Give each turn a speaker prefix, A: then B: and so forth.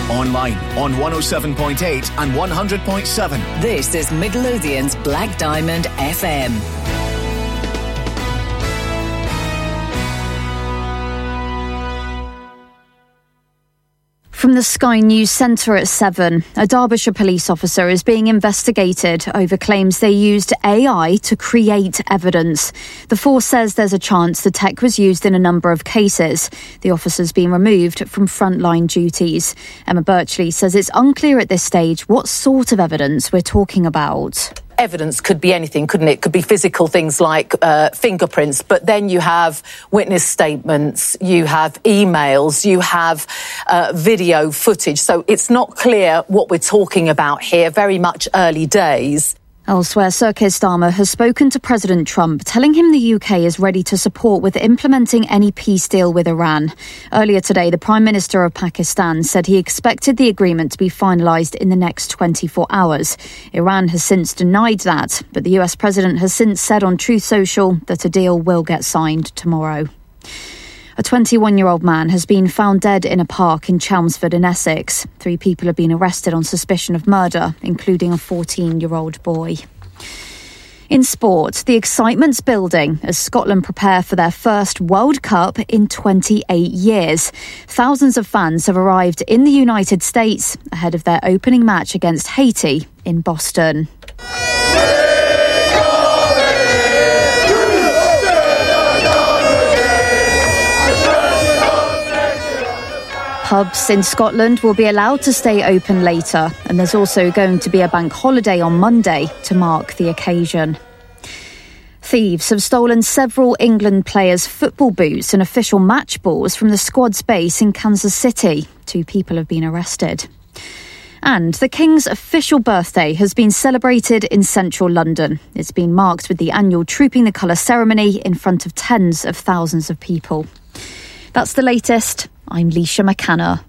A: online on 107.8 and 100.7.
B: This is Midlothian's Black Diamond FM.
C: From the Sky News Centre at 7, a Derbyshire police officer is being investigated over claims they used AI to create evidence. The force says there's a chance the tech was used in a number of cases. The officer's been removed from frontline duties. Emma Birchley says it's unclear at this stage what sort of evidence we're talking about.
D: Evidence could be anything, couldn't it? It could be physical things like fingerprints, but then you have witness statements, you have emails, you have video footage. So it's not clear what we're talking about here, very much early days.
C: Elsewhere, Sir Keir Starmer has spoken to President Trump, telling him the UK is ready to support with implementing any peace deal with Iran. Earlier today, the Prime Minister of Pakistan said he expected the agreement to be finalised in the next 24 hours. Iran has since denied that, but the US President has since said on Truth Social that a deal will get signed tomorrow. A 21-year-old man has been found dead in a park in Chelmsford in Essex. 3 people have been arrested on suspicion of murder, including a 14-year-old boy. In sport, the excitement's building as Scotland prepare for their first World Cup in 28 years. Thousands of fans have arrived in the United States ahead of their opening match against Haiti in Boston. Pubs in Scotland will be allowed to stay open later, and there's also going to be a bank holiday on Monday to mark the occasion. Thieves have stolen several England players' football boots and official match balls from the squad's base in Kansas City. 2 people have been arrested. And the King's official birthday has been celebrated in central London. It's been marked with the annual Trooping the Colour ceremony in front of tens of thousands of people. That's the latest. I'm Leisha McCanna.